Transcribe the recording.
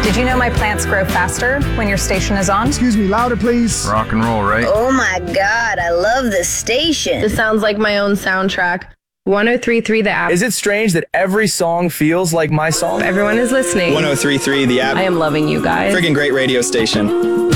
Did you know my plants grow faster when your station is on? Excuse me, louder, please. Rock and roll, right? Oh my God, I love this station. This sounds like my own soundtrack. 103.3 The App. Is it strange that every song feels like my song? Everyone is listening. 103.3 The App. I am loving you guys. Friggin' great radio station.